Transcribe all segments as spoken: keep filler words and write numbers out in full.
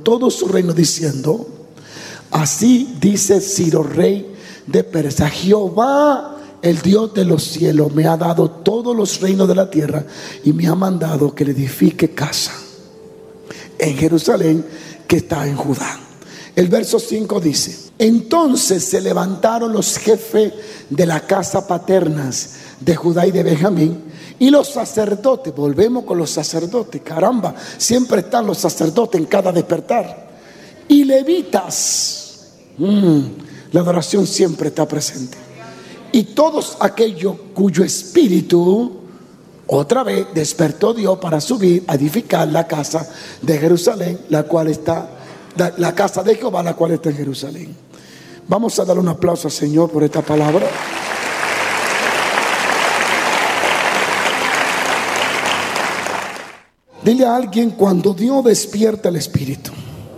todo su reino, diciendo: así dice Ciro, rey de Persia, Jehová, el Dios de los cielos, me ha dado todos los reinos de la tierra y me ha mandado que le edifique casa en Jerusalén, que está en Judá. El verso cinco dice: entonces se levantaron los jefes de la casa paternas de Judá y de Benjamín, y los sacerdotes. Volvemos con los sacerdotes, caramba, siempre están los sacerdotes en cada despertar. Y levitas, mm, la adoración siempre está presente. Y todos aquellos cuyo espíritu, otra vez, despertó Dios para subir a edificar la casa de Jerusalén, la cual está, la, la casa de Jehová, la cual está en Jerusalén. Vamos a darle un aplauso al Señor por esta palabra. Dile a alguien: cuando Dios despierta el espíritu.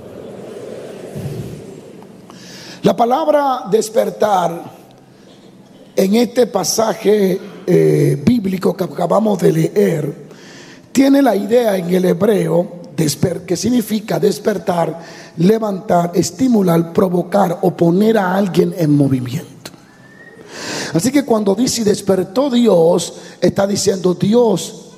La palabra despertar en este pasaje eh, bíblico que acabamos de leer tiene la idea en el hebreo desper, que significa despertar, levantar, estimular, provocar o poner a alguien en movimiento. Así que cuando dice despertó Dios, está diciendo Dios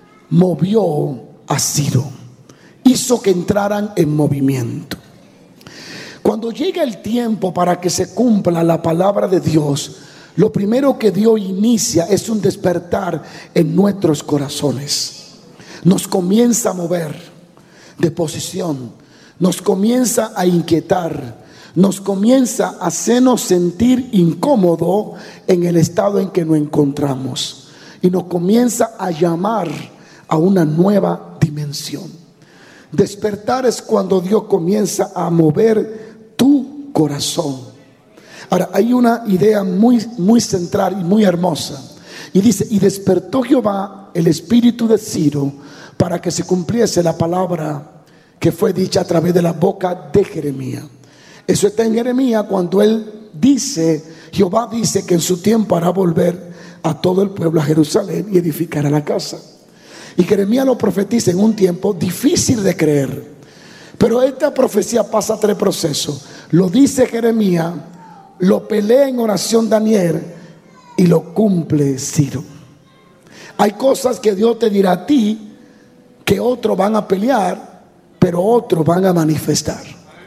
movió a Ciro, hizo que entraran en movimiento. Cuando llega el tiempo para que se cumpla la palabra de Dios, lo primero que Dios inicia es un despertar en nuestros corazones. Nos comienza a mover de posición, nos comienza a inquietar, nos comienza a hacernos sentir incómodo en el estado en que nos encontramos, y nos comienza a llamar a una nueva dimensión. Despertar es cuando Dios comienza a mover tu corazón. Ahora, hay una idea muy, muy central y muy hermosa, y dice: y despertó Jehová el espíritu de Ciro para que se cumpliese la palabra que fue dicha a través de la boca de Jeremías. Eso está en Jeremías, cuando él dice, Jehová dice que en su tiempo hará volver a todo el pueblo a Jerusalén y edificará la casa. Y Jeremías lo profetiza en un tiempo difícil de creer, pero esta profecía pasa tres procesos. Lo dice Jeremías, lo pelea en oración Daniel y lo cumple Ciro. Hay cosas que Dios te dirá a ti que otros van a pelear, pero otros van a manifestar.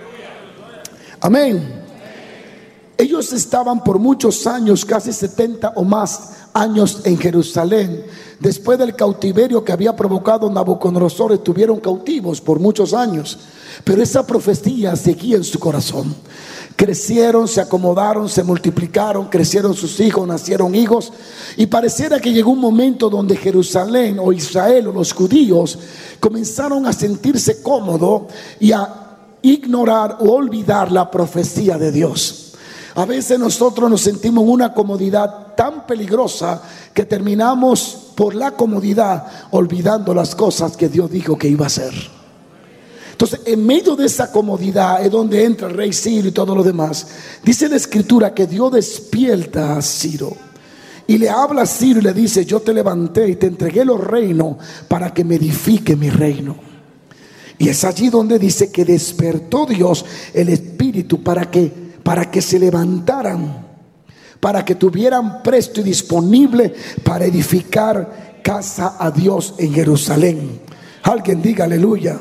Amén. Ellos estaban por muchos años, casi setenta o más años en Jerusalén. Después del cautiverio que había provocado Nabucodonosor, estuvieron cautivos por muchos años, pero esa profecía seguía en su corazón. Crecieron, se acomodaron, se multiplicaron, crecieron sus hijos, nacieron hijos, y pareciera que llegó un momento donde Jerusalén o Israel o los judíos comenzaron a sentirse cómodos y a ignorar o olvidar la profecía de Dios. A veces nosotros nos sentimos en una comodidad tan peligrosa que terminamos por la comodidad olvidando las cosas que Dios dijo que iba a hacer. Entonces, en medio de esa comodidad es donde entra el rey Ciro y todo lo demás. Dice la escritura que Dios despierta a Ciro y le habla a Ciro y le dice: yo te levanté y te entregué los reinos para que me edifique mi reino. Y es allí donde dice que despertó Dios el espíritu para que, para que se levantaran, para que tuvieran presto y disponible para edificar casa a Dios en Jerusalén. Alguien diga aleluya.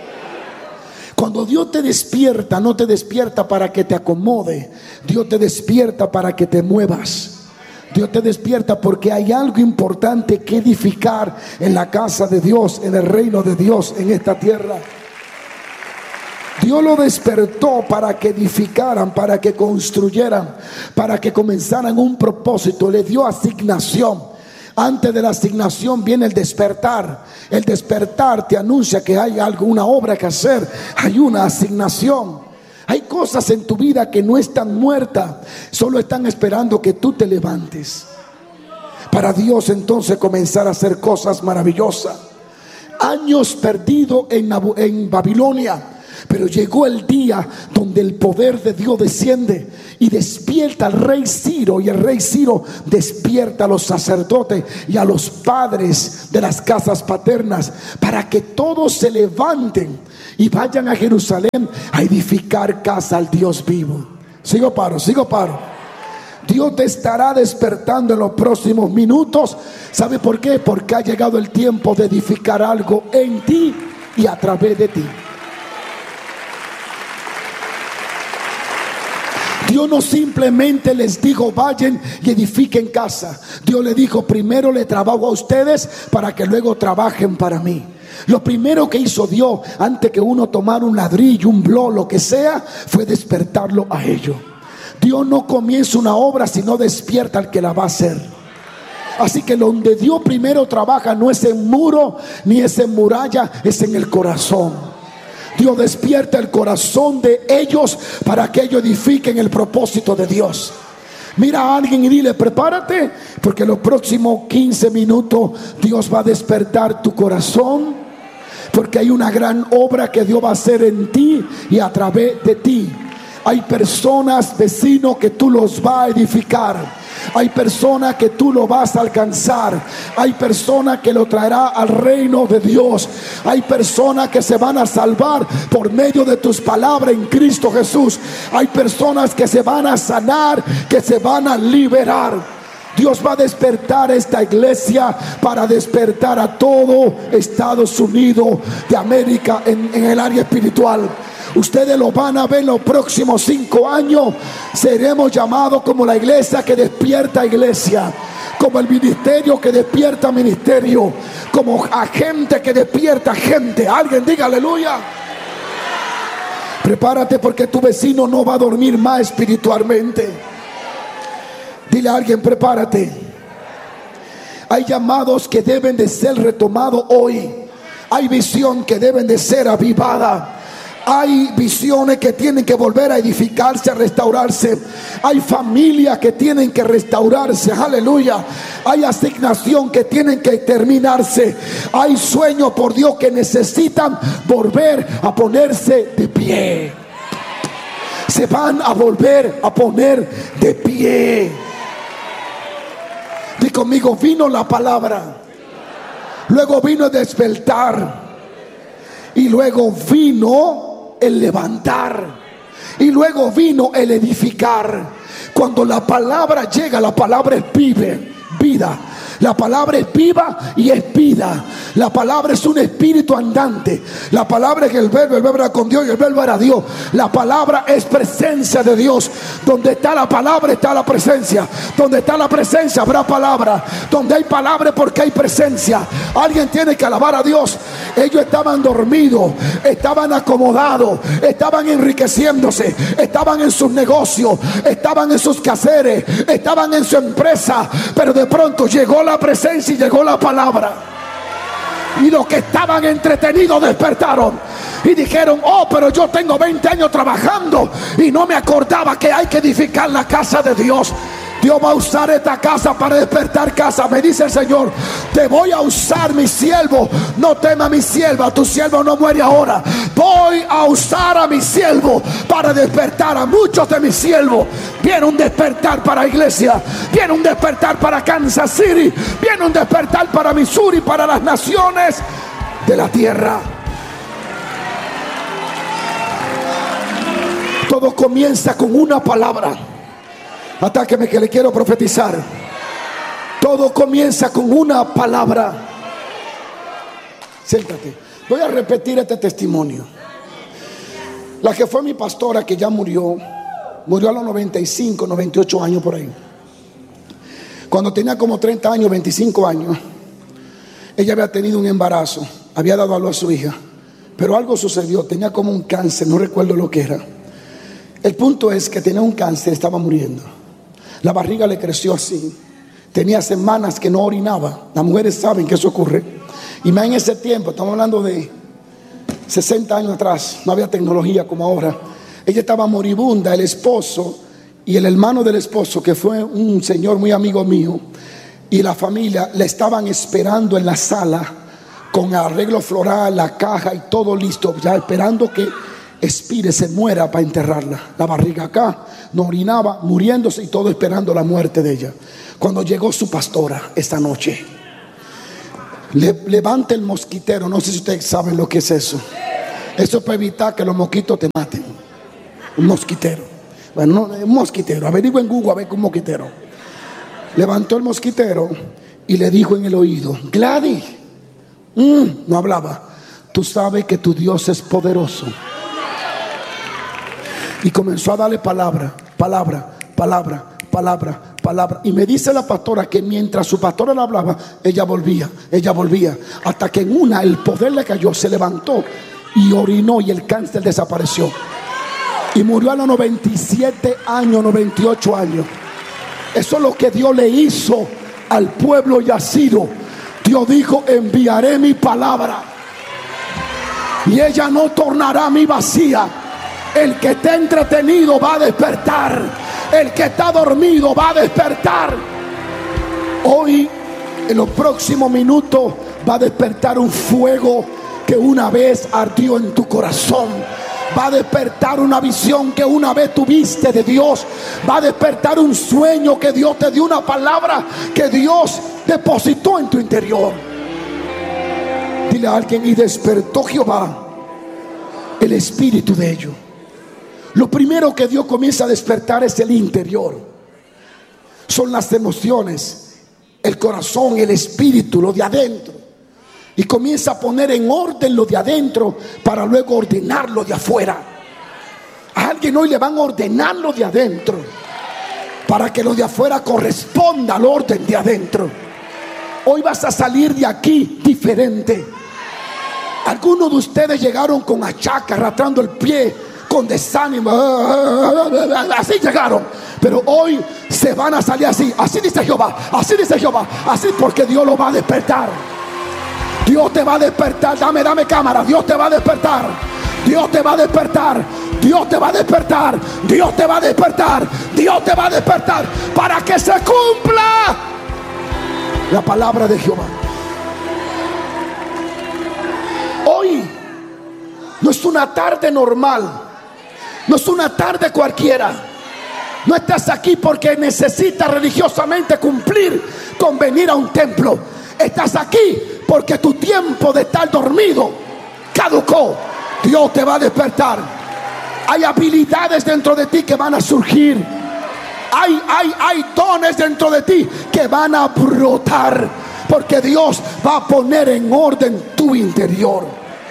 Cuando Dios te despierta, no te despierta para que te acomode. Dios te despierta para que te muevas. Dios te despierta porque hay algo importante que edificar en la casa de Dios, en el reino de Dios, en esta tierra. Dios lo despertó para que edificaran, para que construyeran, para que comenzaran un propósito. Le dio asignación. Antes de la asignación viene el despertar. El despertar te anuncia que hay algo, una obra que hacer. Hay una asignación. Hay cosas en tu vida que no están muertas, solo están esperando que tú te levantes para Dios entonces comenzar a hacer cosas maravillosas. Años perdidos en, en Babilonia, pero llegó el día donde el poder de Dios desciende y despierta al rey Ciro, y el rey Ciro despierta a los sacerdotes y a los padres de las casas paternas para que todos se levanten y vayan a Jerusalén a edificar casa al Dios vivo. Sigo paro, sigo paro. Dios te estará despertando en los próximos minutos. ¿Sabe por qué? Porque ha llegado el tiempo de edificar algo en ti y a través de ti. Dios no simplemente les dijo vayan y edifiquen casa. Dios le dijo primero le trabajo a ustedes para que luego trabajen para mí. Lo primero que hizo Dios antes que uno tomara un ladrillo, un blog, lo que sea, fue despertarlo a ellos. Dios no comienza una obra si no despierta al que la va a hacer. Así que donde Dios primero trabaja no es en muro ni es en muralla, es en el corazón. Dios despierta el corazón de ellos para que ellos edifiquen el propósito de Dios. Mira a alguien y dile prepárate, porque en los próximos quince minutos Dios va a despertar tu corazón, porque hay una gran obra que Dios va a hacer en ti y a través de ti. Hay personas, vecinos, que tú los vas a edificar. Hay personas que tú lo vas a alcanzar. Hay personas que lo traerá al reino de Dios. Hay personas que se van a salvar por medio de tus palabras en Cristo Jesús. Hay personas que se van a sanar, que se van a liberar. Dios va a despertar esta iglesia para despertar a todo Estados Unidos de América en, en el área espiritual. Ustedes lo van a ver en los próximos cinco años. Seremos llamados como la iglesia que despierta iglesia, como el ministerio que despierta ministerio, como agente que despierta gente. Alguien diga aleluya. Prepárate porque tu vecino no va a dormir más espiritualmente. Dile a alguien prepárate. Hay llamados que deben de ser retomados hoy. Hay visión que deben de ser avivada. Hay visiones que tienen que volver a edificarse, a restaurarse. Hay familias que tienen que restaurarse, aleluya. Hay asignación que tienen que terminarse. Hay sueños por Dios que necesitan volver a ponerse de pie. Se van a volver a poner de pie. Di conmigo, vino la palabra, luego vino el despertar, y luego vino el levantar, y luego vino el edificar. Cuando la palabra llega, la palabra es vive, vida. La palabra es viva y es vida. La palabra es un espíritu andante. La palabra es el verbo, el verbo era con Dios y el verbo era Dios. La palabra es presencia de Dios. Donde está la palabra está la presencia. Donde está la presencia habrá palabra. Donde hay palabra porque hay presencia. Alguien tiene que alabar a Dios. Ellos estaban dormidos, estaban acomodados, estaban enriqueciéndose, estaban en sus negocios, estaban en sus quehaceres, estaban en su empresa. Pero de pronto llegó la presencia y llegó la palabra, y los que estaban entretenidos despertaron y dijeron: oh, pero yo tengo veinte años trabajando y no me acordaba que hay que edificar la casa de Dios. Dios va a usar esta casa para despertar casa. Me dice el Señor: te voy a usar, mi siervo. No tema, mi sierva, tu siervo no muere ahora. Voy a usar a mi siervo para despertar a muchos de mis siervos. Viene un despertar para iglesia, viene un despertar para Kansas City, viene un despertar para Missouri, para las naciones de la tierra. Todo comienza con una palabra. Atáqueme que le quiero profetizar. Todo comienza con una palabra. Siéntate. Voy a repetir este testimonio. La que fue mi pastora, que ya murió, murió a los noventa y cinco, noventa y ocho años por ahí. Cuando tenía como treinta años, veinticinco años, ella había tenido un embarazo, había dado a luz a su hija, pero algo sucedió, tenía como un cáncer, no recuerdo lo que era. El punto es que tenía un cáncer, estaba muriendo. La barriga le creció así. Tenía semanas que no orinaba. Las mujeres saben que eso ocurre. Y más en ese tiempo, estamos hablando de sesenta años atrás, no había tecnología como ahora. Ella estaba moribunda. El esposo y el hermano del esposo, que fue un señor muy amigo mío, y la familia le estaban esperando en la sala con arreglo floral, la caja y todo listo, ya esperando que expire, se muera para enterrarla. La barriga acá, no orinaba, muriéndose y todo esperando la muerte de ella. Cuando llegó su pastora esta noche, le, levanta el mosquitero. No sé si ustedes saben lo que es eso. Eso es para evitar que los mosquitos te maten. Un mosquitero. Bueno, no, un mosquitero. Averigua en Google a ver qué un mosquitero. Levantó el mosquitero y le dijo en el oído: Gladys, mm, no hablaba, tú sabes que tu Dios es poderoso. Y comenzó a darle palabra, palabra, palabra, palabra, palabra. Y me dice la pastora que mientras su pastora le hablaba, ella volvía, ella volvía, hasta que en una el poder le cayó, se levantó y orinó y el cáncer desapareció. Y murió a los noventa y siete años, noventa y ocho años. Eso es lo que Dios le hizo al pueblo yacido. Dios dijo: enviaré mi palabra y ella no tornará a mí vacía. El que está entretenido va a despertar. El que está dormido va a despertar. Hoy, en los próximos minutos, va a despertar un fuego que una vez ardió en tu corazón. Va a despertar una visión que una vez tuviste de Dios. Va a despertar un sueño que Dios te dio, una palabra que Dios depositó en tu interior. Dile a alguien: y despertó Jehová el espíritu de ellos. Lo primero que Dios comienza a despertar es el interior. Son las emociones, el corazón, el espíritu, lo de adentro. Y comienza a poner en orden lo de adentro para luego ordenar lo de afuera. A alguien hoy le van a ordenar lo de adentro para que lo de afuera corresponda al orden de adentro. Hoy vas a salir de aquí diferente. Algunos de ustedes llegaron con achaca, arrastrando el pie, con desánimo, así llegaron, pero hoy se van a salir así. Así dice Jehová, así dice Jehová, así, porque Dios lo va a despertar. Dios te va a despertar. Dame, dame cámara. Dios te va a despertar. Dios te va a despertar. Dios te va a despertar. Dios te va a despertar. Dios te va a despertar para que se cumpla la palabra de Jehová. Hoy no es una tarde normal. No es una tarde cualquiera. No estás aquí porque necesitas religiosamente cumplir con venir a un templo. Estás aquí porque tu tiempo de estar dormido caducó. Dios te va a despertar. Hay habilidades dentro de ti que van a surgir. Hay, hay, hay dones dentro de ti que van a brotar, porque Dios va a poner en orden tu interior.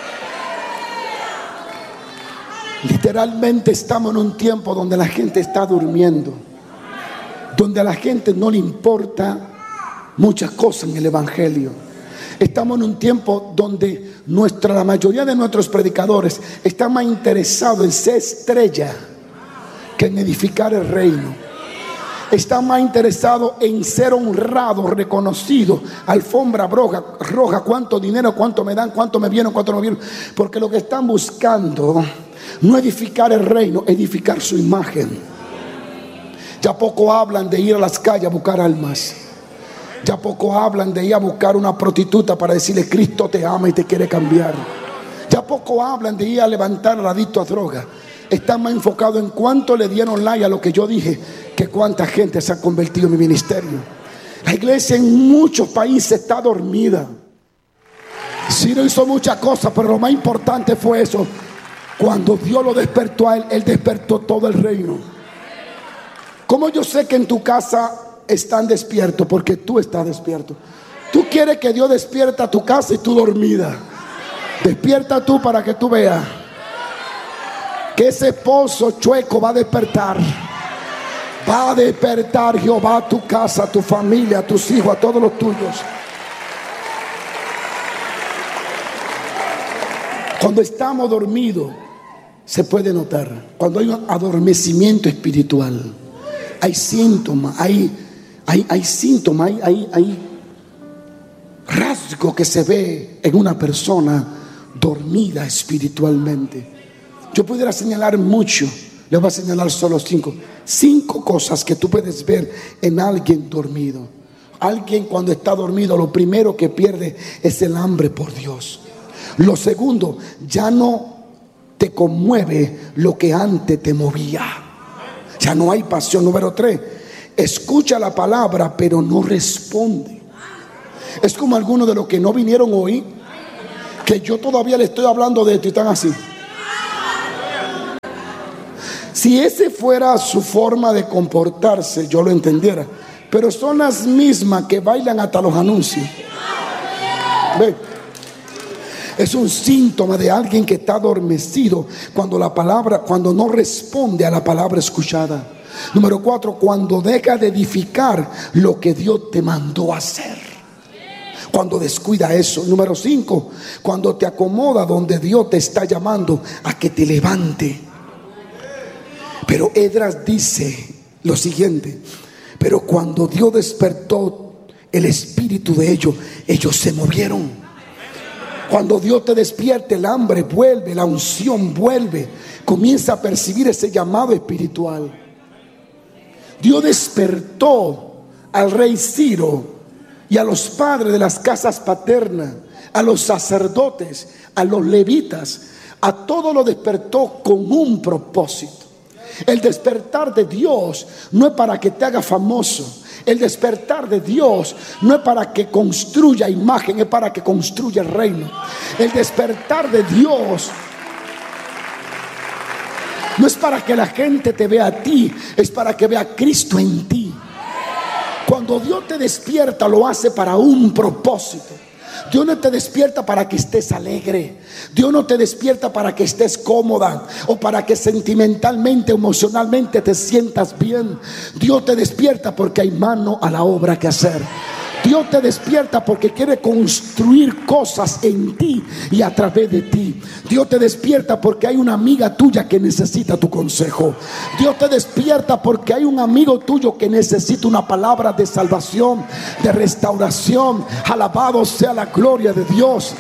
Literalmente estamos en un tiempo donde la gente está durmiendo, donde a la gente no le importa muchas cosas en el evangelio. Estamos en un tiempo donde nuestra, la mayoría de nuestros predicadores están más interesados en ser estrella que en edificar el reino. Están más interesados en ser honrados, reconocidos, alfombra roja, roja, cuánto dinero, cuánto me dan, cuánto me vienen, cuánto no me vienen. Porque lo que están buscando no edificar el reino, edificar su imagen. Ya poco hablan de ir a las calles a buscar almas. Ya poco hablan de ir a buscar una prostituta para decirle: Cristo te ama y te quiere cambiar. Ya poco hablan de ir a levantar al adicto a droga. Están más enfocados en cuánto le dieron like a lo que yo dije que cuánta gente se ha convertido en mi ministerio. La iglesia en muchos países está dormida. Ciro hizo muchas cosas, pero lo más importante fue eso. Cuando Dios lo despertó a él, él despertó todo el reino. ¿Cómo yo sé que en tu casa están despiertos? Porque tú estás despierto. Tú quieres que Dios despierta a tu casa y tú dormida. Despierta tú para que tú veas que ese pozo chueco va a despertar. Va a despertar Jehová a tu casa, a tu familia, a tus hijos, a todos los tuyos. Cuando estamos dormidos se puede notar. Cuando hay un adormecimiento espiritual, hay síntomas, hay, hay, hay síntomas, hay, hay, hay rasgo que se ve en una persona dormida espiritualmente. Yo pudiera señalar mucho, les voy a señalar solo cinco. Cinco cosas que tú puedes ver en alguien dormido. Alguien cuando está dormido, lo primero que pierde es el hambre por Dios. Lo segundo, ya no te conmueve lo que antes te movía. Ya no hay pasión. Número tres, escucha la palabra pero no responde. Es como algunos de los que no vinieron hoy, que yo todavía le estoy hablando de esto y están así. Si ese fuera su forma de comportarse, yo lo entendiera. Pero son las mismas que bailan hasta los anuncios. ¿Ve? Es un síntoma de alguien que está adormecido cuando la palabra, cuando no responde a la palabra escuchada. Número cuatro, cuando deja de edificar lo que Dios te mandó a hacer. Cuando descuida eso. Número cinco, cuando te acomoda donde Dios te está llamando a que te levante. Pero Esdras dice lo siguiente: pero cuando Dios despertó el espíritu de ellos, ellos se movieron. Cuando Dios te despierte, el hambre vuelve, la unción vuelve, comienza a percibir ese llamado espiritual. Dios despertó al rey Ciro y a los padres de las casas paternas, a los sacerdotes, a los levitas, a todos los despertó con un propósito. El despertar de Dios no es para que te haga famoso. El despertar de Dios no es para que construya imagen, es para que construya el reino. El despertar de Dios no es para que la gente te vea a ti, es para que vea a Cristo en ti. Cuando Dios te despierta, lo hace para un propósito. Dios no te despierta para que estés alegre. Dios no te despierta para que estés cómoda o para que sentimentalmente, emocionalmente te sientas bien. Dios te despierta porque hay mano a la obra que hacer. Dios te despierta porque quiere construir cosas en ti y a través de ti. Dios te despierta porque hay una amiga tuya que necesita tu consejo. Dios te despierta porque hay un amigo tuyo que necesita una palabra de salvación, de restauración. Alabado sea la gloria de Dios.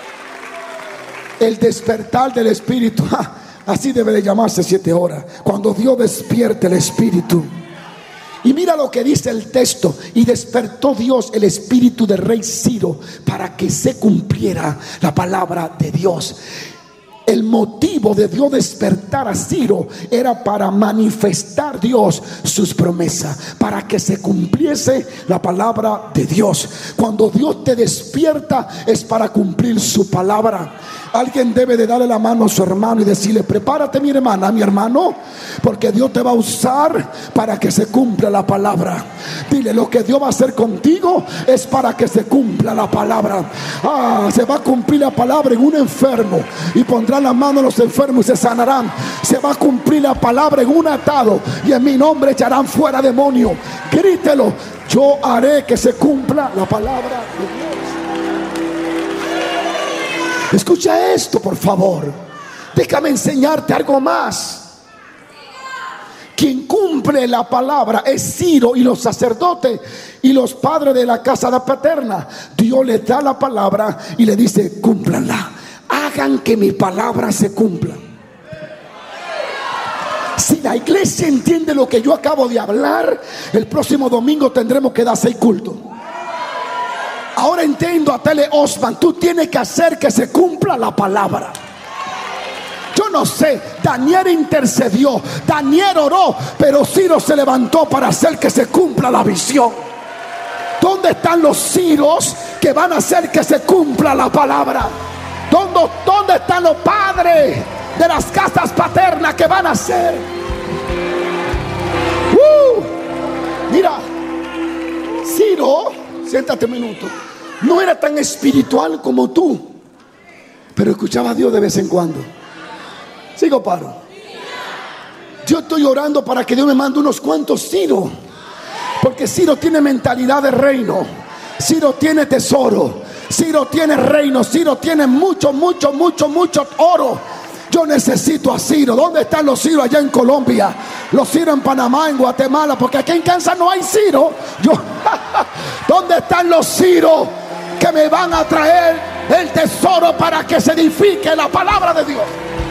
El despertar del Espíritu, así debe de llamarse siete horas. Cuando Dios despierte el Espíritu. Y mira lo que dice el texto: y despertó Dios el espíritu del rey Ciro para que se cumpliera la palabra de Dios. El motivo de Dios despertar a Ciro era para manifestar Dios sus promesas, para que se cumpliese la palabra de Dios. Cuando Dios te despierta es para cumplir su palabra. Alguien debe de darle la mano a su hermano y decirle: prepárate, mi hermana, mi hermano, porque Dios te va a usar para que se cumpla la palabra. Dile: lo que Dios va a hacer contigo es para que se cumpla la palabra. Ah, se va a cumplir la palabra en un enfermo y pondrá la mano a los enfermos y se sanarán. Se va a cumplir la palabra en un atado y en mi nombre echarán fuera demonios. Grítelo: yo haré que se cumpla la palabra de Dios. Escucha esto, por favor. Déjame enseñarte algo más. Quien cumple la palabra es Ciro y los sacerdotes y los padres de la casa paterna. Dios les da la palabra y le dice: cúmplanla. Hagan que mi palabra se cumpla. Si la iglesia entiende lo que yo acabo de hablar, el próximo domingo tendremos que dar seis cultos. Ahora entiendo a Tele Osman. Tú tienes que hacer que se cumpla la palabra. Yo no sé, Daniel intercedió, Daniel oró, pero Ciro se levantó para hacer que se cumpla la visión. ¿Dónde están los Ciros que van a hacer que se cumpla la palabra? ¿Dónde, dónde están los padres de las casas paternas que van a hacer? Uh, mira, Ciro, siéntate un minuto, no era tan espiritual como tú, pero escuchaba a Dios de vez en cuando. Sigo, paro. Yo estoy orando para que Dios me mande unos cuantos Ciro, porque Ciro tiene mentalidad de reino. Ciro tiene tesoro. Ciro tiene reino. Ciro tiene mucho, mucho, mucho, mucho oro. Yo necesito a Ciro. ¿Dónde están los Ciro allá en Colombia? Los Ciro en Panamá, en Guatemala, porque aquí en Kansas no hay Ciro. Yo, ¿dónde están los Ciro que me van a traer el tesoro para que se edifique la palabra de Dios?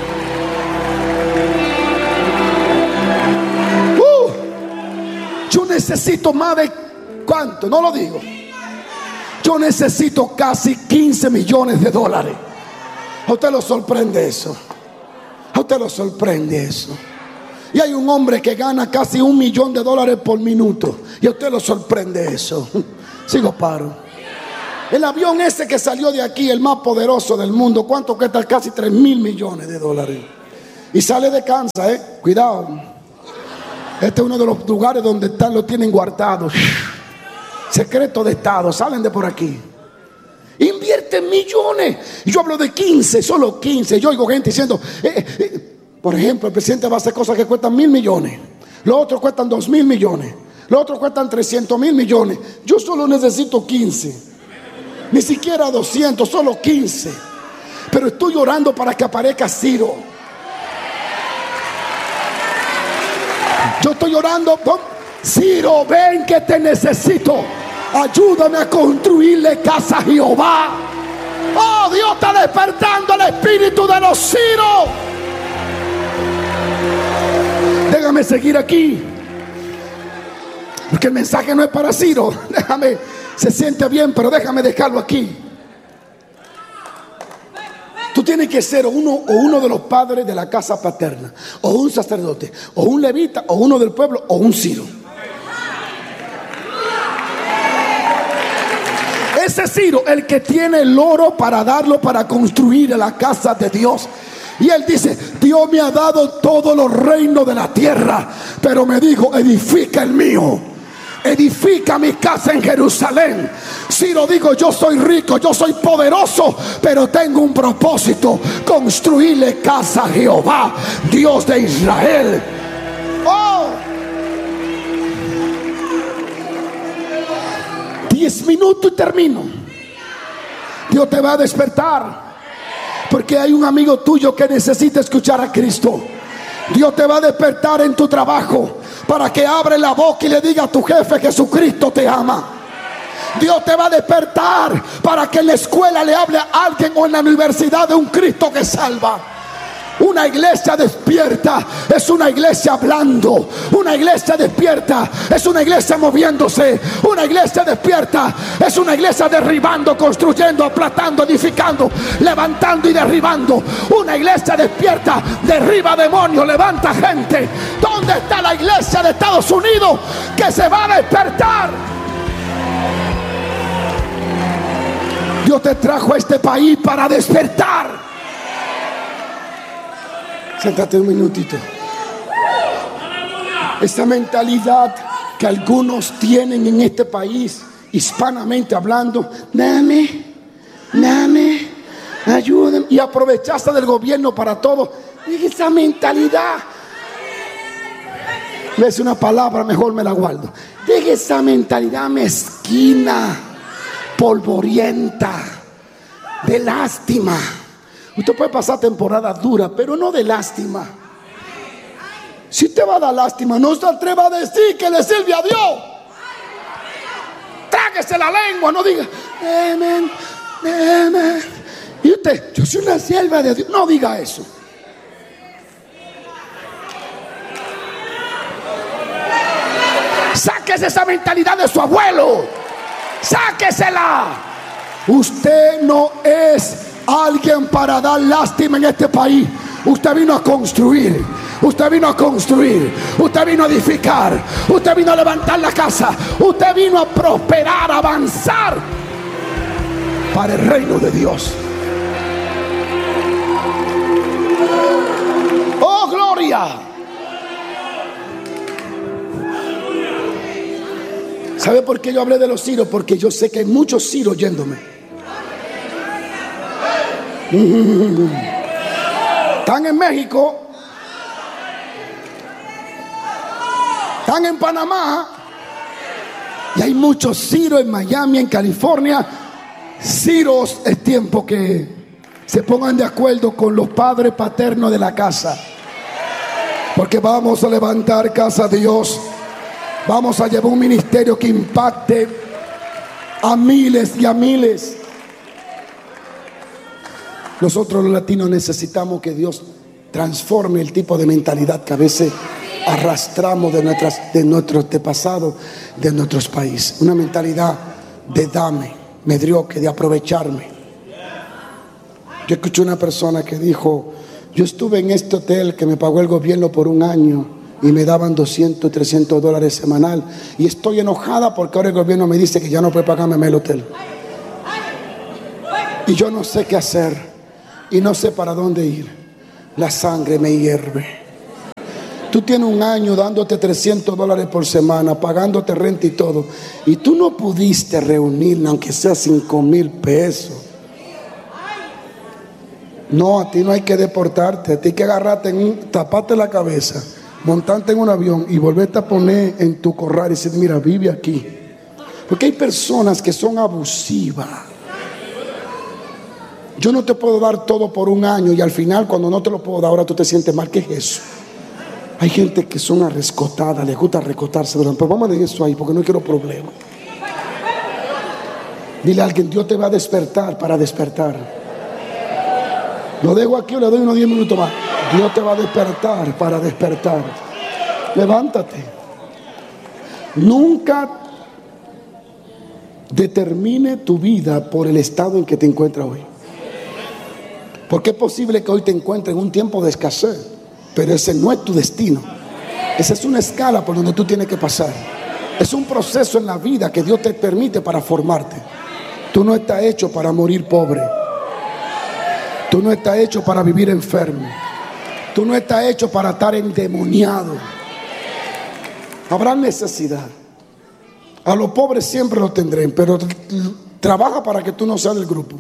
Uh, yo necesito más de ¿cuánto? No lo digo. Yo necesito casi quince millones de dólares. ¿A usted lo sorprende eso? ¿A usted lo sorprende eso? Y hay un hombre que gana casi un millón de dólares por minuto. ¿Y a usted lo sorprende eso? Sigo, paro. El avión ese que salió de aquí, el más poderoso del mundo, ¿cuánto cuesta? Casi tres mil millones de dólares. Y sale de Kansas, eh. Cuidado. Este es uno de los lugares donde están, lo tienen guardados. Secreto de Estado, salen de por aquí. Invierten millones. Y yo hablo de quince, solo quince. Yo oigo gente diciendo, eh, eh, por ejemplo, el presidente va a hacer cosas que cuestan mil millones. Los otros cuestan dos mil millones. Los otros cuestan trescientos mil millones. Yo solo necesito quince. Ni siquiera doscientos, solo quince. Pero estoy orando para que aparezca Ciro. Yo estoy orando, Ciro, ven que te necesito. Ayúdame a construirle casa a Jehová. Oh, Dios está despertando el espíritu de los Ciro. Déjame seguir aquí, porque el mensaje no es para Ciro. Déjame, se siente bien, pero déjame dejarlo aquí. Tú tienes que ser uno o uno de los padres de la casa paterna, o un sacerdote, o un levita, o uno del pueblo, o un Ciro. Ese Ciro, el que tiene el oro para darlo para construir la casa de Dios. Y él dice, Dios me ha dado todos los reinos de la tierra, pero me dijo, edifica el mío. Edifica mi casa en Jerusalén. Ciro digo, yo soy rico, yo soy poderoso, pero tengo un propósito: construirle casa a Jehová, Dios de Israel. Oh, diez minutos y termino. Dios te va a despertar, porque hay un amigo tuyo que necesita escuchar a Cristo. Dios te va a despertar en tu trabajo, para que abre la boca y le diga a tu jefe: Jesucristo te ama. Dios te va a despertar para que en la escuela le hable a alguien, o en la universidad, de un Cristo que salva. Una iglesia despierta es una iglesia hablando. Una iglesia despierta es una iglesia moviéndose. Una iglesia despierta es una iglesia derribando, construyendo, aplastando, edificando, levantando y derribando. Una iglesia despierta derriba demonios, levanta gente. ¿Dónde está la iglesia de Estados Unidos que se va a despertar? Dios te trajo a este país para despertar. Siéntate un minutito. Esta mentalidad que algunos tienen en este país, hispanamente hablando: dame, dame, ayúdame, y aprovecharse del gobierno para todo. Esa mentalidad, ves una palabra, mejor me la guardo. Deje esa mentalidad mezquina, polvorienta, de lástima. Usted puede pasar temporada dura, pero no de lástima. Si te va a dar lástima, no se atreva a decir que le sirve a Dios. Tráguese la lengua, no diga amén, amén. Y usted, yo soy una sierva de Dios. No diga eso. Sáquese esa mentalidad de su abuelo. Sáquesela. Usted no es alguien para dar lástima en este país. Usted vino a construir. Usted vino a construir. Usted vino a edificar. Usted vino a levantar la casa. Usted vino a prosperar, a avanzar para el reino de Dios. ¡Oh, gloria! ¿Sabe por qué yo hablé de los ciros? Porque yo sé que hay muchos ciros oyéndome. Están en México, están en Panamá, y hay muchos ciros en Miami, en California. Ciros, es tiempo que se pongan de acuerdo con los padres paternos de la casa, porque vamos a levantar casa a Dios. Vamos a llevar un ministerio que impacte a miles y a miles. Nosotros los latinos necesitamos que Dios transforme el tipo de mentalidad que a veces arrastramos de, nuestras, de nuestro antepasado, de nuestros países. Una mentalidad de dame, medrioque, de aprovecharme. Yo escuché una persona que dijo: yo estuve en este hotel que me pagó el gobierno por un año y me daban doscientos, trescientos dólares semanal, y estoy enojada porque ahora el gobierno me dice que ya no puede pagarme el hotel. Y yo no sé qué hacer y no sé para dónde ir. La sangre me hierve. Tú tienes un año dándote trescientos dólares por semana, pagándote renta y todo, y tú no pudiste reunir aunque sea cinco mil pesos. No, a ti no hay que deportarte, a ti hay que agarrarte en un, taparte la cabeza, montarte en un avión y volverte a poner en tu corral y decir, mira, vive aquí. Porque hay personas que son abusivas. Yo no te puedo dar todo por un año y al final cuando no te lo puedo dar ahora tú te sientes mal. ¿Qué es eso? Hay gente que son arrescotadas, les gusta arrescotarse. Pero vamos a dejar eso ahí porque no quiero problemas. Dile a alguien, Dios te va a despertar para despertar. Lo dejo aquí o le doy unos diez minutos más. Dios te va a despertar para despertar. Levántate. Nunca determine tu vida por el estado en que te encuentras hoy. Porque es posible que hoy te encuentres en un tiempo de escasez, pero ese no es tu destino. Esa es una escala por donde tú tienes que pasar. Es un proceso en la vida que Dios te permite para formarte. Tú no estás hecho para morir pobre. Tú no estás hecho para vivir enfermo. Tú no estás hecho para estar endemoniado. Habrá necesidad. A los pobres siempre lo tendrán, pero trabaja para que tú no seas del grupo.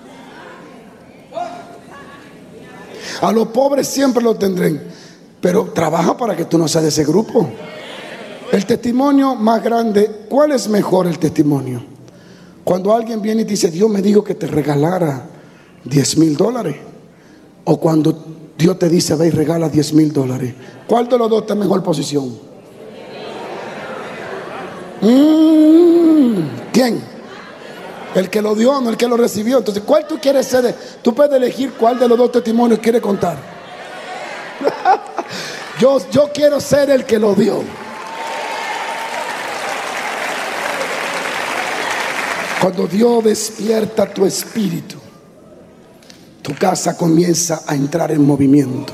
A los pobres siempre lo tendrán, pero trabaja para que tú no seas de ese grupo. El testimonio más grande, ¿cuál es mejor el testimonio? Cuando alguien viene y dice, Dios me dijo que te regalara diez mil dólares. O cuando Dios te dice, ve y regala diez mil dólares. ¿Cuál de los dos está en mejor posición? Mm, ¿Quién? El que lo dio, no el que lo recibió. Entonces, ¿cuál tú quieres ser? De, tú puedes elegir cuál de los dos testimonios quieres contar. yo, yo quiero ser el que lo dio. Cuando Dios despierta tu espíritu, tu casa comienza a entrar en movimiento.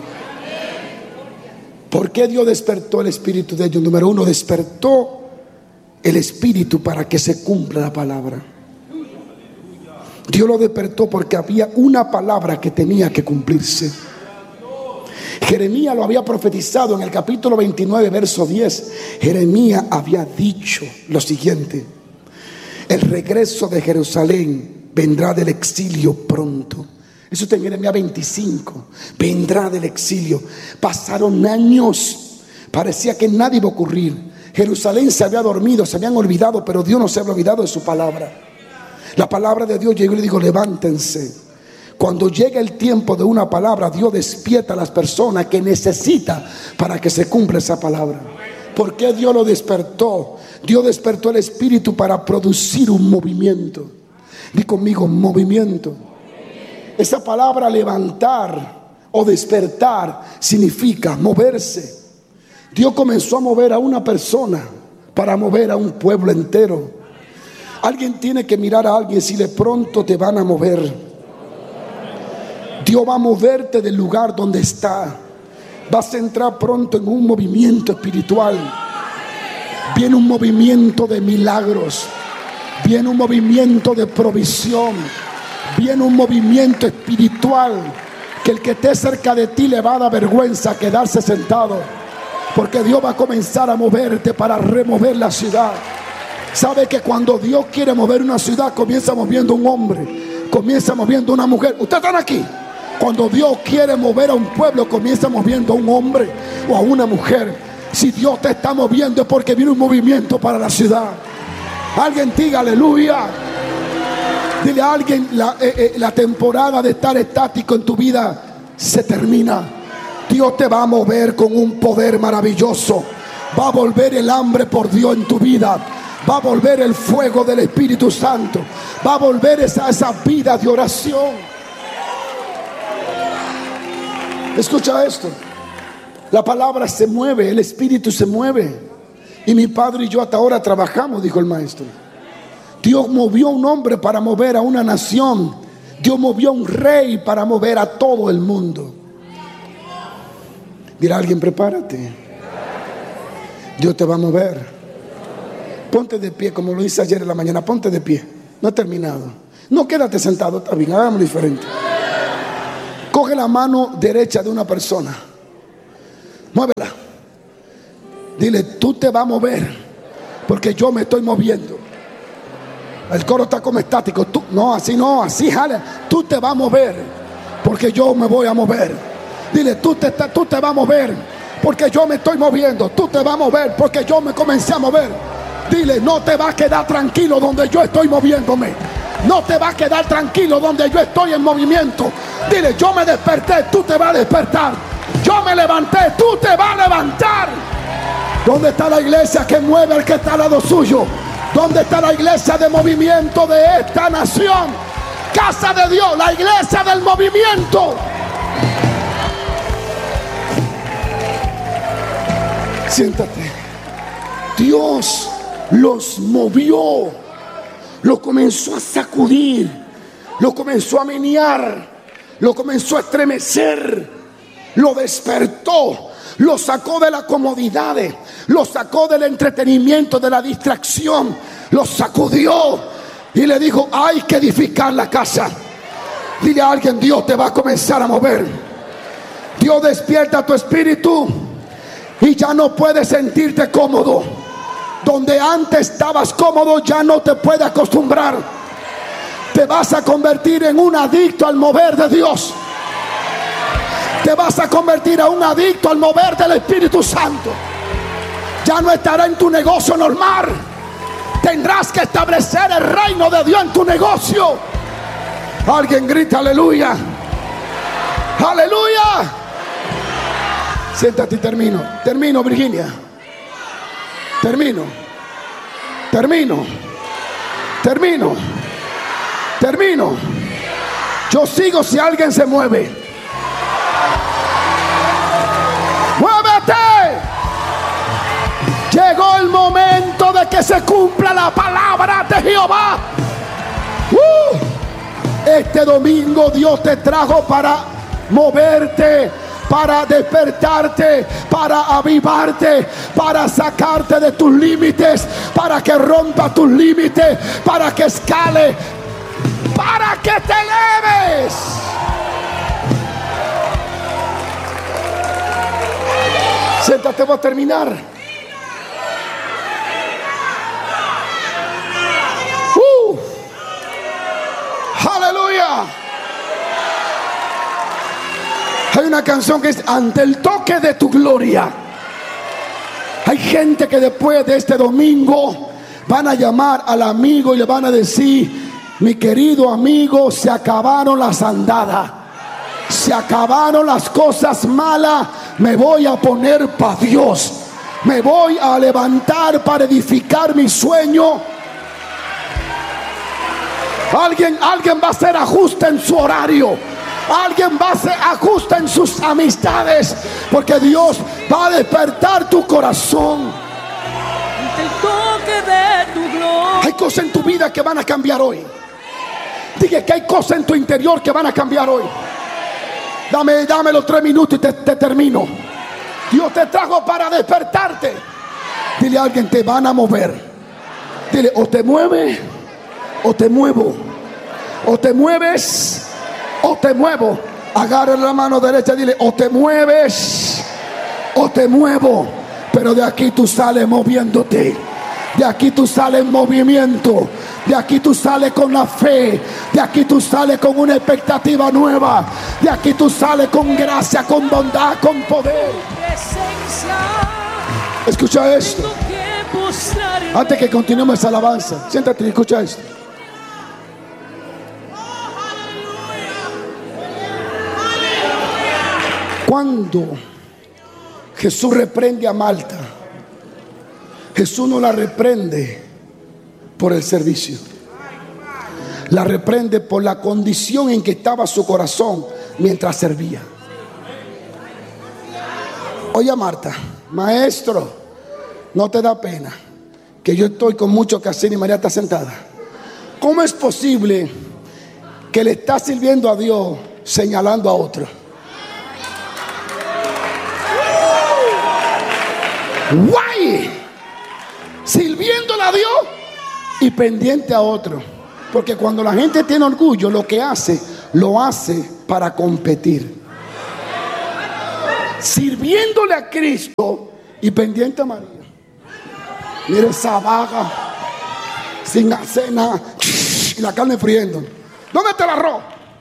¿Por qué Dios despertó el espíritu de ellos? Número uno, despertó el espíritu para que se cumpla la palabra. Dios lo despertó porque había una palabra que tenía que cumplirse. Jeremías lo había profetizado en el capítulo veintinueve, verso diez. Jeremías había dicho lo siguiente: el regreso de Jerusalén vendrá del exilio pronto. Eso está en Jeremías veinticinco. Vendrá del exilio. Pasaron años, parecía que nada iba a ocurrir. Jerusalén se había dormido, se habían olvidado, pero Dios no se había olvidado de su palabra. La palabra de Dios llegó y le dijo, levántense. Cuando llega el tiempo de una palabra, Dios despierta a las personas que necesita para que se cumpla esa palabra. ¿Por qué Dios lo despertó? Dios despertó el espíritu para producir un movimiento. Di conmigo, movimiento. Esa palabra levantar o despertar significa moverse. Dios comenzó a mover a una persona para mover a un pueblo entero. Alguien tiene que mirar a alguien si de pronto te van a mover. Dios va a moverte del lugar donde está. Vas a entrar pronto en un movimiento espiritual. Viene un movimiento de milagros. Viene un movimiento de provisión. Viene un movimiento espiritual que el que esté cerca de ti le va a dar vergüenza quedarse sentado, porque Dios va a comenzar a moverte para remover la ciudad. Sabe que cuando Dios quiere mover una ciudad, comienza moviendo un hombre, comienza moviendo una mujer. Ustedes están aquí. Cuando Dios quiere mover a un pueblo, comienza moviendo a un hombre o a una mujer. Si Dios te está moviendo es porque viene un movimiento para la ciudad. Alguien diga aleluya. Dile a alguien, la, eh, eh, la temporada de estar estático en tu vida se termina. Dios te va a mover con un poder maravilloso. Va a volver el hambre por Dios en tu vida. Va a volver el fuego del Espíritu Santo. Va a volver esa, esa vida de oración. Escucha esto. La palabra se mueve, el Espíritu se mueve. Y mi padre y yo hasta ahora trabajamos, dijo el maestro. Dios movió a un hombre para mover a una nación. Dios movió a un rey para mover a todo el mundo. Dirá alguien, prepárate. Dios te va a mover. Ponte de pie, como lo hice ayer en la mañana. Ponte de pie. No he terminado. No, quédate sentado, está bien, hagámoslo diferente. Coge la la mano derecha de una persona. Muévela. Dile, tú te vas a mover porque yo me estoy moviendo. El coro está como estático. Tú, no, así no, así jale. Tú te vas a mover porque yo me voy a mover. Dile, tú te, tú te vas a mover porque yo me estoy moviendo. Tú te vas a mover porque yo me comencé a mover. Dile, no te vas a quedar tranquilo donde yo estoy moviéndome. No te vas a quedar tranquilo donde yo estoy en movimiento. Dile, yo me desperté, tú te vas a despertar. Yo me levanté, tú te vas a levantar. ¿Dónde está la iglesia que mueve al que está al lado suyo? ¿Dónde está la iglesia de movimiento de esta nación? Casa de Dios, la iglesia del movimiento. Siéntate. Dios los movió, lo comenzó a sacudir, lo comenzó a menear, lo comenzó a estremecer, lo despertó, lo sacó de la comodidad, lo sacó del entretenimiento, de la distracción, lo sacudió y le dijo, hay que edificar la casa. Dile a alguien, Dios te va a comenzar a mover. Dios despierta tu espíritu y ya no puedes sentirte cómodo. Donde antes estabas cómodo, ya no te puedes acostumbrar. Te vas a convertir en un adicto al mover de Dios. Te vas a convertir en un adicto al mover del Espíritu Santo. Ya no estará en tu negocio normal. Tendrás que establecer el reino de Dios en tu negocio. Alguien grita aleluya. Aleluya. Siéntate y termino. Termino, Virginia. Termino. Termino. Termino. Termino. Yo sigo si alguien se mueve. ¡Muévete! Llegó el momento de que se cumpla la palabra de Jehová. Uh, este domingo Dios te trajo para moverte, para despertarte, para avivarte, para sacarte de tus límites, para que rompa tus límites, para que escale, para que te eleves. Siéntate, voy a terminar. Uh, aleluya. Hay una canción que es ante el toque de tu gloria. Hay gente que después de este domingo van a llamar al amigo y le van a decir, mi querido amigo, se acabaron las andadas, se acabaron las cosas malas, me voy a poner para Dios, me voy a levantar para edificar mi sueño. Alguien, alguien va a hacer ajuste en su horario. Alguien va a hacer ajuste en sus amistades, porque Dios va a despertar tu corazón. El toque de tu gloria. Hay cosas en tu vida que van a cambiar hoy. Dije que hay cosas en tu interior que van a cambiar hoy. Dame, dame los tres minutos y te, te termino. Dios te trajo para despertarte. Dile a alguien, te van a mover. Dile, o te mueve o te muevo. O te mueves o te muevo. Agarra la mano derecha y dile, o te mueves o te muevo. Pero de aquí tú sales moviéndote. De aquí tú sales en movimiento. De aquí tú sales con la fe. De aquí tú sales con una expectativa nueva. De aquí tú sales con gracia, con bondad, con poder. Escucha esto. Antes que continuemos esa alabanza, siéntate y escucha esto. Cuando Jesús reprende a Marta, Jesús no la reprende por el servicio, la reprende por la condición en que estaba su corazón mientras servía. Oye, Marta, maestro, no te da pena que yo estoy con mucho que hacer y María está sentada. ¿Cómo es posible que le está sirviendo a Dios señalando a otro? Guay, sirviéndole a Dios y pendiente a otro. Porque cuando la gente tiene orgullo, lo que hace, lo hace para competir. sirviéndole a Cristo y pendiente a María. Mira esa vaga, sin hacer nada, y la carne friendo. ¿Dónde está el arroz?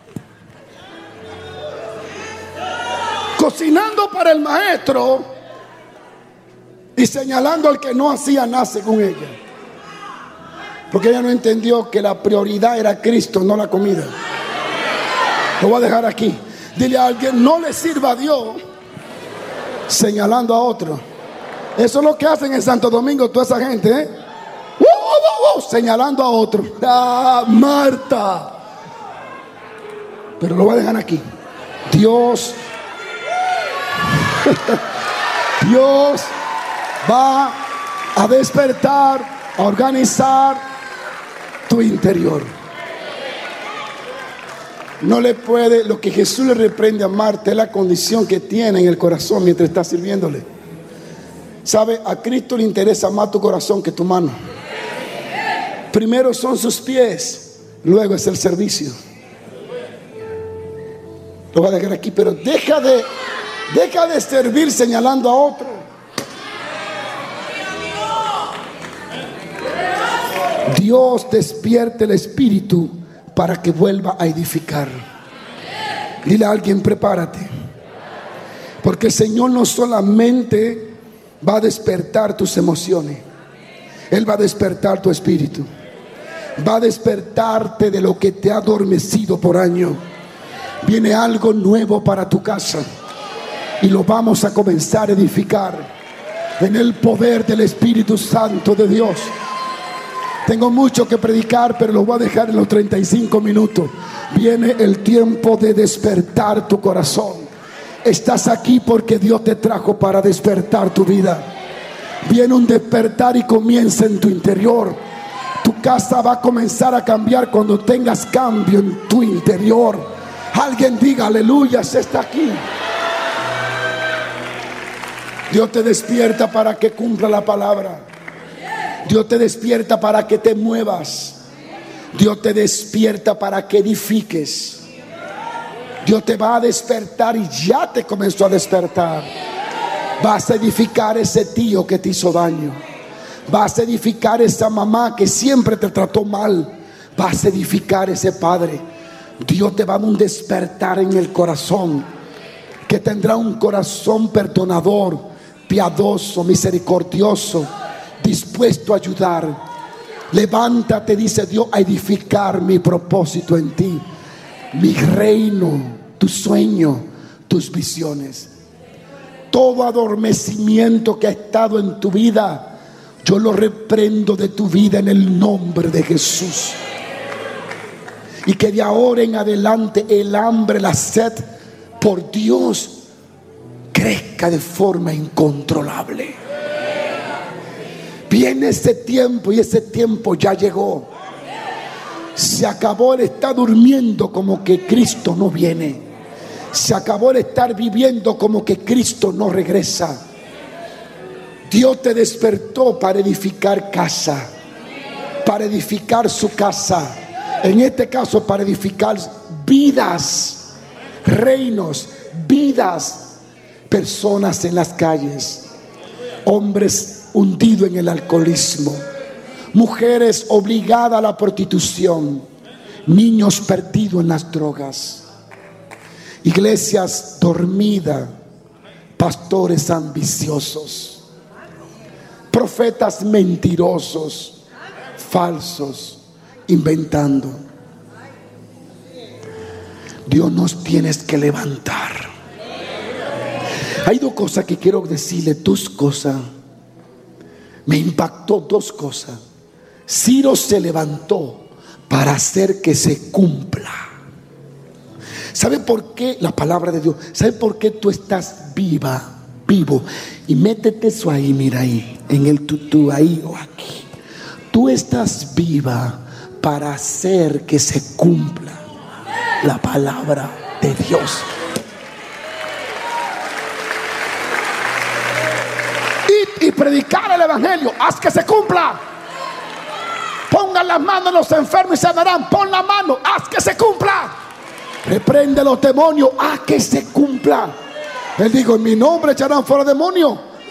Cocinando para el maestro y señalando al que no hacía nada según ella, porque ella no entendió que la prioridad era Cristo, no la comida. Lo voy a dejar aquí. Dile a alguien: no le sirva a Dios señalando a otro. Eso es lo que hacen en Santo Domingo toda esa gente, ¿eh? Uh, uh, uh, uh, señalando a otro. Ah, Marta. Pero lo voy a dejar aquí. Dios Dios va a despertar, a organizar tu interior. No le puede, lo que Jesús le reprende a Marta es la condición que tiene en el corazón mientras está sirviéndole. ¿Sabe? A Cristo le interesa más tu corazón que tu mano. Primero son sus pies, luego es el servicio. Lo voy a dejar aquí, pero deja de Deja de servir señalando a otro. Dios despierte el espíritu para que vuelva a edificar. Dile a alguien: prepárate, porque el Señor no solamente va a despertar tus emociones, Él va a despertar tu espíritu. Va a despertarte de lo que te ha adormecido por años. Viene algo nuevo para tu casa y lo vamos a comenzar a edificar en el poder del Espíritu Santo de Dios. Tengo mucho que predicar, pero lo voy a dejar en los treinta y cinco minutos. Viene el tiempo de despertar tu corazón. Estás aquí porque Dios te trajo para despertar tu vida. Viene un despertar y comienza en tu interior. Tu casa va a comenzar a cambiar cuando tengas cambio en tu interior. Alguien diga aleluya, se está aquí. Dios te despierta para que cumpla la palabra. Dios te despierta para que te muevas. Dios te despierta para que edifiques. Dios te va a despertar y ya te comenzó a despertar. Vas a edificar ese tío que te hizo daño. Vas a edificar esa mamá que siempre te trató mal. Vas a edificar ese padre. Dios te va a dar un despertar en el corazón, que tendrá un corazón perdonador, piadoso, misericordioso, dispuesto a ayudar. Levántate, dice Dios, a edificar mi propósito en ti, mi reino, tu sueño, tus visiones. Todo adormecimiento que ha estado en tu vida, yo lo reprendo de tu vida en el nombre de Jesús. Y que de ahora en adelante el hambre, la sed por Dios crezca de forma incontrolable. Viene ese tiempo y ese tiempo ya llegó. Se acabó el estar durmiendo como que Cristo no viene. Se acabó el estar viviendo como que Cristo no regresa. Dios te despertó para edificar casa, para edificar su casa. En este caso, para edificar vidas, reinos, vidas, personas en las calles, hombres hundidos en el alcoholismo, mujeres obligadas a la prostitución, niños perdidos en las drogas, iglesias dormidas, pastores ambiciosos, profetas mentirosos, falsos, inventando. Dios nos tienes que levantar. Hay dos cosas que quiero decirle, dos cosas. Me impactó dos cosas. Ciro se levantó para hacer que se cumpla. ¿Sabe por qué la palabra de Dios? ¿Sabe por qué tú estás viva, vivo? Y métete eso ahí, mira ahí, en el tutú, ahí o aquí. Tú estás viva para hacer que se cumpla la palabra de Dios. Y, y predicar el evangelio, haz que se cumpla. Pongan las manos en los enfermos y sanarán. Pon la mano, haz que se cumpla. Reprende los demonios, haz que se cumpla. Él dijo, en mi nombre echarán fuera demonios